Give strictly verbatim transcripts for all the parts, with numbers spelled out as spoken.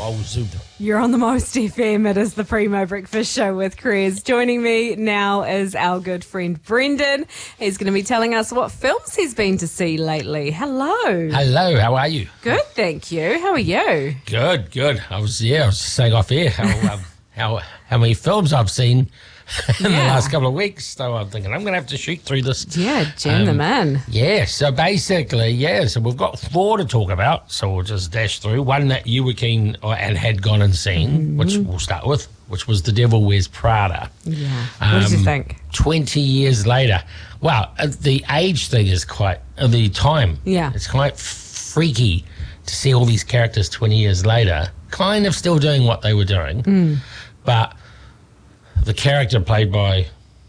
old Zoom. You're on the Most F M. It is the Primo Breakfast Show with Chris. Joining me now is our good friend Brendan. He's going to be telling us what films he's been to see lately. Hello. Hello, how are you? Good, thank you. How are you? Good, good. I was, yeah, I was just saying off air how, um, how, how many films I've seen in Yeah. the last couple of weeks. So I'm thinking I'm going to have to shoot through this. Yeah, jam them in. Yeah, so basically, yeah, so we've got four to talk about, so we'll just dash through. One that you were keen or, and had gone and seen, Mm-hmm. which we'll start with, which was The Devil Wears Prada. Yeah. What did you Um, think? twenty years later. Wow, uh, the age thing is quite, uh, the time. Yeah. It's quite freaky to see all these characters twenty years later, kind of still doing what they were doing. Mm. But the character played by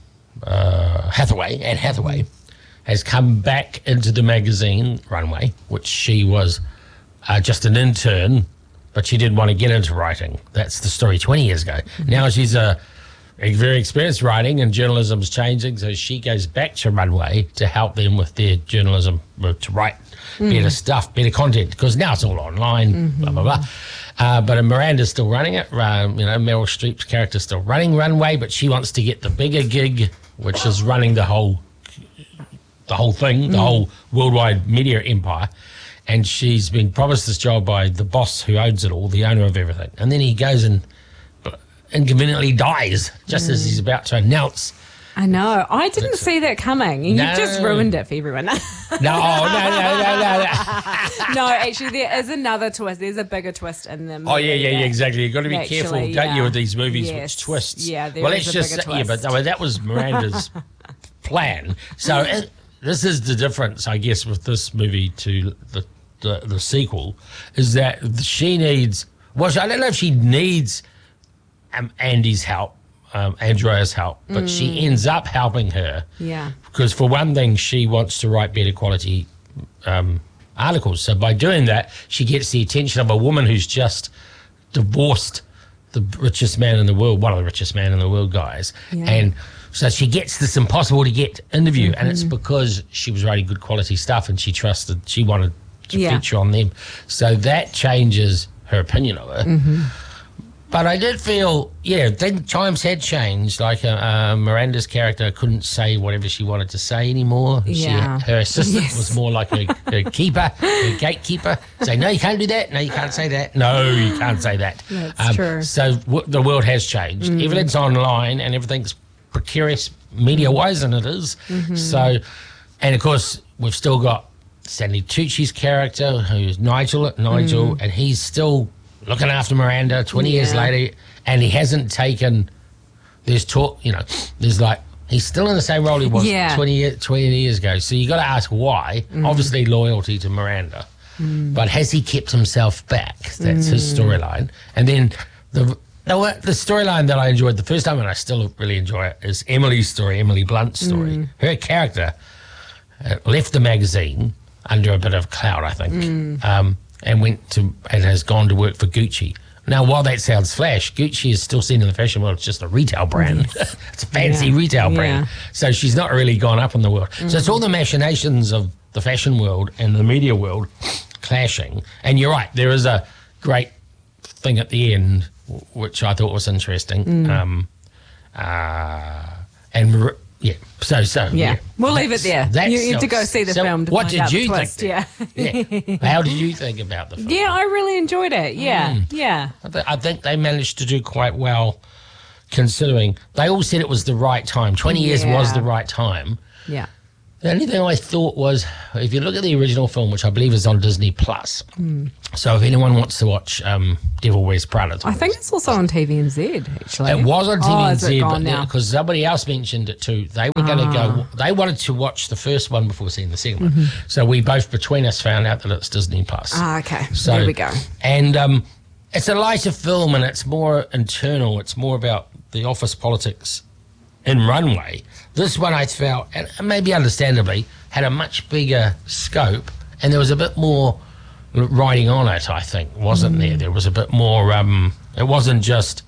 uh, Hathaway, Anne Hathaway, has come back into the magazine Runway, which she was uh, just an intern, but she did want to get into writing. That's the story twenty years ago. Mm-hmm. Now she's a, a very experienced writing, and journalism's changing, so she goes back to Runway to help them with their journalism, uh, to write Mm. better stuff, better content, because now it's all online, Mm-hmm. blah, blah, blah. Uh, but Miranda's still running it. Um, you know, Meryl Streep's character's still running Runway, but she wants to get the bigger gig, which is running the whole the whole thing, the Mm. whole worldwide media empire. And she's been promised this job by the boss who owns it all, the owner of everything. And then he goes and inconveniently dies just Mm. as he's about to announce. I know. I didn't see that coming. You No. just ruined it for everyone. No, no, no, no, no, no. No, actually, there is another twist. There's a bigger twist in them. Oh, yeah, yeah, yeah, exactly. You've got to be Actually, careful, don't yeah. you, with these movies Yes. which twists. Yeah, there well, is let's a just bigger say, yeah, but twist. I mean, that was Miranda's plan. So it, this is the difference, I guess, with this movie to the, the, the sequel, is that she needs, well, I don't know if she needs um, Andy's help, um, Andrea's help, but Mm. she ends up helping her. Yeah. Because for one thing, she wants to write better quality um, articles. So by doing that, she gets the attention of a woman who's just divorced the richest man in the world, one of the richest man in the world guys. Yeah. And so she gets this impossible to get interview, and Mm-hmm. it's because she was writing good quality stuff and she trusted, she wanted to Yeah. feature on them. So that changes her opinion of her. Mm-hmm. But I did feel, yeah, then times had changed. Like uh, uh, Miranda's character couldn't say whatever she wanted to say anymore. Yeah. She, her assistant Yes. was more like a, a keeper, a gatekeeper. Say, no, you can't do that. No, you can't say that. No, you can't say that. Um, That's true. So w- the world has changed. Mm. Everything's online and everything's precarious media-wise, and it is. Mm-hmm. So, and of course, we've still got Stanley Tucci's character, who's Nigel, Nigel, Mm. and he's still looking after Miranda twenty years Yeah. later, and he hasn't taken, there's talk, you know, there's like, he's still in the same role he was Yeah. twenty, year, twenty years ago. So you got to ask why. Mm. Obviously, loyalty to Miranda. But has he kept himself back? That's his Mm. storyline. And then the the, the storyline that I enjoyed the first time, and I still really enjoy it, is Emily's story, Emily Blunt's story. Mm. Her character uh, left the magazine under a bit of cloud, I think, Mm. um, and went to and has gone to work for Gucci. Now, while that sounds flash, Gucci is still seen in the fashion world. It's just a retail brand. It's a fancy Yeah. retail brand. Yeah. So she's not really gone up in the world. So it's all the machinations of the fashion world and the media world clashing. And you're right, there is a great thing at the end, w- which I thought was interesting. Um, uh, and r- yeah, so so Yeah. We'll leave it there. that's- You have to go see the so film to what find did out the you twist. think? Yeah. Yeah. How did you think about the film? Yeah, I really enjoyed it. Yeah. Mm. Yeah. I, th- I think they managed to do quite well, considering they all said it was the right time. Twenty years was Yeah. the right time. Yeah. The only thing I thought was, if you look at the original film, which I believe is on Disney Plus, so if anyone wants to watch um, Devil Wears Prada, Hmm. I think it's also on T V N Z, actually. it was on Oh, is it T V N Z, gone but now? because somebody else mentioned it too, they were going to go. They wanted to watch the first one before seeing the second one. So we both between us found out that it's Disney Plus. Ah, okay. So there we go. And um, it's a lighter film, and it's more internal. It's more about the office politics in Runway. This one I felt, and maybe understandably, had a much bigger scope, and there was a bit more writing on it, I think, wasn't Mm. there? There was a bit more, um, it wasn't just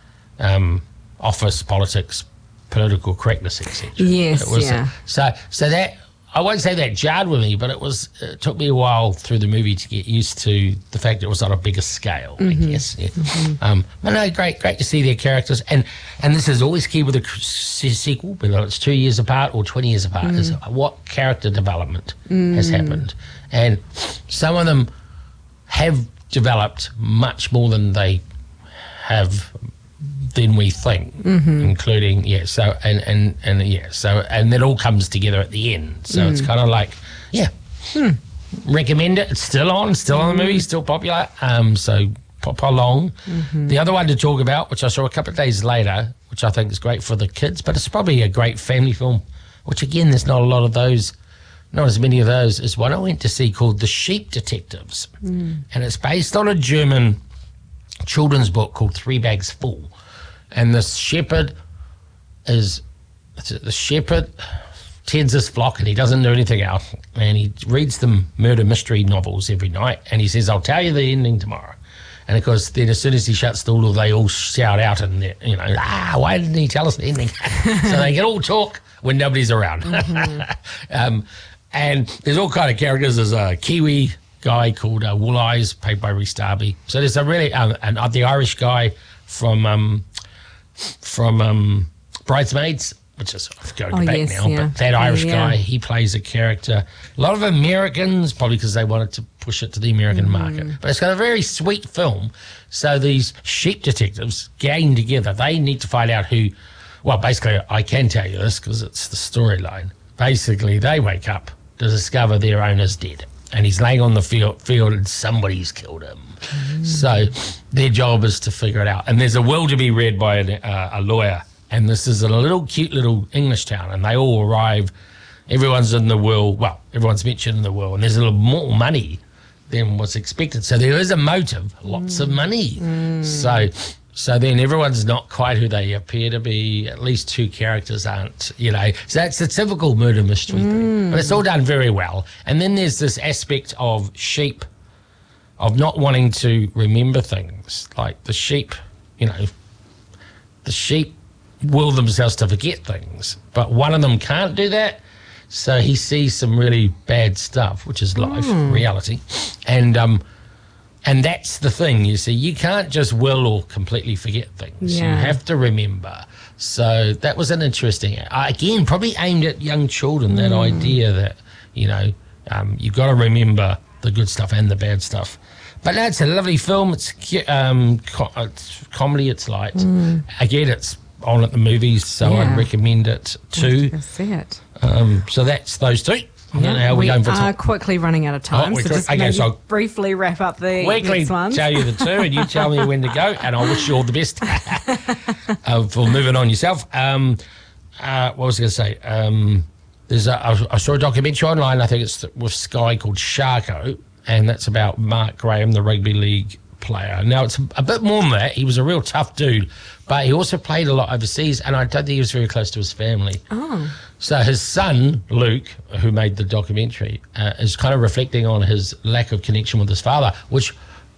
um, office politics, political correctness, et cetera. Yes, It was, yeah. So, so that, I won't say that jarred with me, but it was it took me a while through the movie to get used to the fact it was on a bigger scale, mm-hmm. I guess. Yeah. Mm-hmm. Um, but no, great, great to see their characters, and and this is always key with a sequel, whether it's two years apart or twenty years apart, mm. is what character development mm. has happened, and some of them have developed much more than they have. Than we think, mm-hmm. including yeah. So and, and and yeah. So and it all comes together at the end. So mm. it's kind of like yeah. Hmm. Recommend it. It's still on, still mm. on the movie, still popular. Um, so pop along. Mm-hmm. The other one to talk about, which I saw a couple of days later, which I think is great for the kids, but it's probably a great family film. Which again, there's not a lot of those. Not as many of those. Is one I went to see called The Sheep Detectives, mm. and it's based on a German children's book called Three Bags Full. And the shepherd is, the shepherd tends his flock and he doesn't do anything else. And he reads them murder mystery novels every night. And he says, I'll tell you the ending tomorrow. And of course, then as soon as he shuts the door, they all shout out and, you know, ah, why didn't he tell us the ending? So they can all talk when nobody's around. Mm-hmm. um, and there's all kind of characters. There's a Kiwi guy called uh, Wool Eyes, played by Rhys Darby. So there's a really, um, and uh, the Irish guy from... Um, from um, Bridesmaids, which is going oh, back yes, now, yeah. but that Irish yeah, yeah. guy, he plays a character. A lot of Americans, probably because they wanted to push it to the American mm. market. But it's got a very sweet film. So these sheep detectives gang together. They need to find out who, well, basically, I can tell you this because it's the storyline. Basically, they wake up to discover their owner's dead. And he's laying on the field, field and somebody's killed him. Mm. So their job is to figure it out. And there's a will to be read by a, uh, a lawyer. And this is a little cute little English town. And they all arrive. Everyone's in the will. Well, everyone's mentioned in the will. And there's a little more money than was expected. So there is a motive, lots mm. of money. Mm. So so then everyone's not quite who they appear to be. At least two characters aren't, you know. So that's the typical murder mystery mm. thing. But it's all done very well. And then there's this aspect of sheep, of not wanting to remember things. Like the sheep, you know, the sheep will themselves to forget things. But one of them can't do that. So he sees some really bad stuff, which is life, mm. reality. And um, and that's the thing, you see. You can't just will or completely forget things. Yeah. You have to remember. So that was an interesting, uh, again, probably aimed at young children, that mm. idea that, you know, um, you've got to remember the good stuff and the bad stuff. But no, it's a lovely film. It's, um, co- it's comedy, it's light. Mm. Again, it's on at the movies, so yeah. I'd recommend it too. Let's see it. Um, so that's those two. I don't know how we we're going for are time. quickly running out of time, oh, so just okay, maybe so briefly wrap up the quickly next ones. Tell you the two, and you tell me when to go, and I wish you all the best uh, for moving on yourself. Um, uh, what was I going to say? Um, there's a, I, I saw a documentary online. I think it's with Sky called Sharko, and that's about Mark Graham, the rugby league player. Now, it's a, a bit more than that. He was a real tough dude, but he also played a lot overseas, and I don't think he was very close to his family. Oh. So his son, Luke, who made the documentary, uh, is kind of reflecting on his lack of connection with his father, which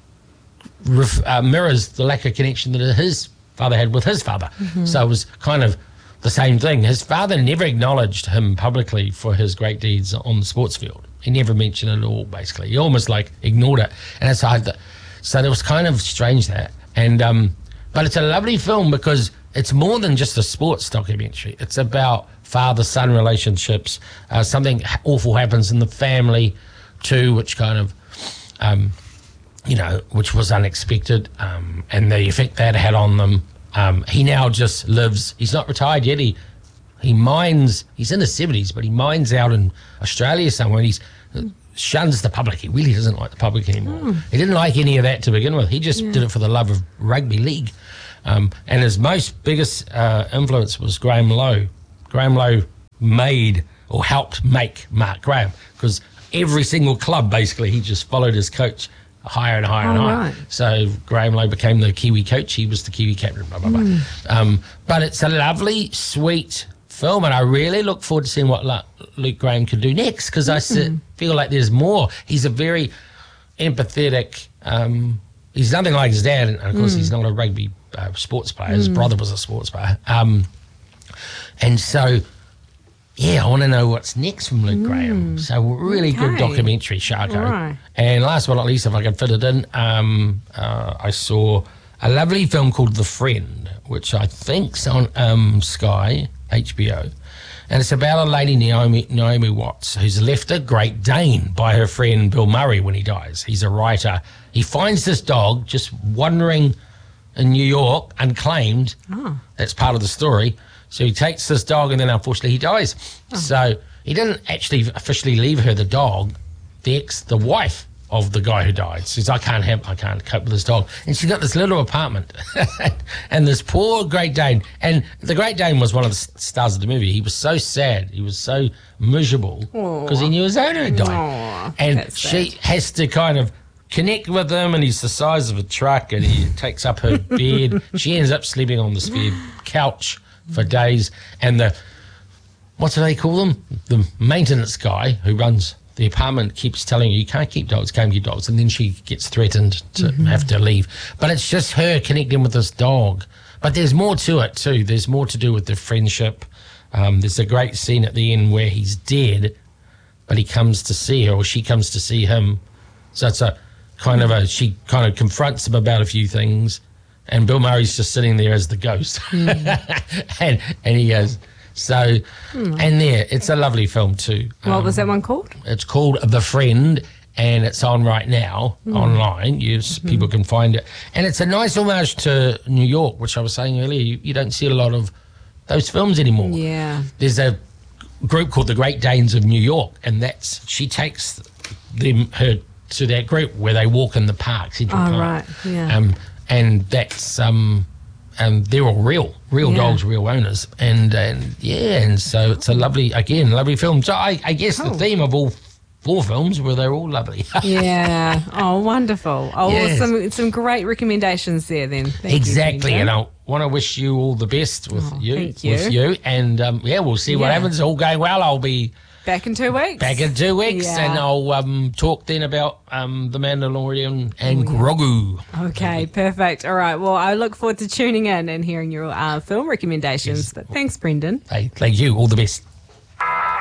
ref, uh, mirrors the lack of connection that his father had with his father. Mm-hmm. So it was kind of the same thing. His father never acknowledged him publicly for his great deeds on the sports field. He never mentioned it at all, basically. He almost, like, ignored it. And it's hard to, so it was kind of strange, that. And um, but it's a lovely film because it's more than just a sports documentary. It's about father-son relationships. Uh, something awful happens in the family too, which kind of, um, you know, which was unexpected, um, and the effect that had on them. Um, he now just lives, he's not retired yet. He he mines, he's in his seventies, but he mines out in Australia somewhere, and he's shuns the public. He really doesn't like the public anymore. Mm. He didn't like any of that to begin with. He just yeah. did it for the love of rugby league. Um, and his most biggest uh, influence was Graham Lowe. Graham Lowe made or helped make Mark Graham, because every single club, basically, he just followed his coach higher and higher oh, and higher. Right. So Graham Lowe became the Kiwi coach. He was the Kiwi captain, blah, blah, blah. Mm. Um, but it's a lovely, sweet film, and I really look forward to seeing what Luke Graham can do next, because mm. I feel like there's more. He's a very empathetic, um, he's nothing like his dad, and of course mm. he's not a rugby uh, sports player. His mm. brother was a sports player. Um, and so yeah, I want to know what's next from Luke mm. Graham. So really okay. good documentary, Sharko. Right. And last but not least, if I can fit it in, um, uh, I saw a lovely film called The Friend, which I think's on um, Sky, H B O. And it's about a lady, Naomi, Naomi Watts, who's left a Great Dane by her friend Bill Murray when he dies. He's a writer. He finds this dog just wandering in New York, unclaimed. Oh. That's part of the story. So he takes this dog and then unfortunately he dies. Oh. So he didn't actually officially leave her the dog. The ex, the wife of the guy who died says, I can't have, I can't cope with this dog. And she's got this little apartment and this poor Great Dane. And the Great Dane was one of the stars of the movie. He was so sad. He was so miserable because he knew his owner had died. Aww, and she sad. has to kind of connect with him, and he's the size of a truck, and he takes up her bed. She ends up sleeping on the spare couch for days. And the, what do they call them? The maintenance guy who runs the apartment keeps telling her, you can't keep dogs, can't keep dogs. And then she gets threatened to mm-hmm. have to leave. But it's just her connecting with this dog. But there's more to it too. There's more to do with the friendship. Um, there's a great scene at the end where he's dead, but he comes to see her, or she comes to see him. So it's a kind of a, she kind of confronts him about a few things. And Bill Murray's just sitting there as the ghost. Mm. and, and he goes, So, hmm. and there, it's a lovely film too. What um, was that one called? It's called The Friend, and it's on right now mm. online. Yes, mm-hmm. people can find it. And it's a nice homage to New York, which I was saying earlier. You, you don't see a lot of those films anymore. Yeah. There's a group called the Great Danes of New York, and that's, she takes them, her to that group where they walk in the park, Central oh, Park. right, yeah. Um, and that's... um. And they're all real, real yeah. dogs, real owners. And, and yeah, and so it's a lovely, again, lovely film. So I, I guess cool. the theme of all four films were they're all lovely. yeah. Oh, wonderful. Oh, yes. well, some some great recommendations there then. Thank exactly. You, and I want to wish you all the best with oh, you. Thank you. With you. And um, yeah, we'll see yeah. what happens. All going well. I'll be... Back in two weeks. Back in two weeks, yeah. and I'll um, talk then about um, The Mandalorian and oh, yeah. Grogu. Okay, perfect. All right, well, I look forward to tuning in and hearing your uh, film recommendations. Yes. But thanks, Brendan. Hey, thank you. All the best.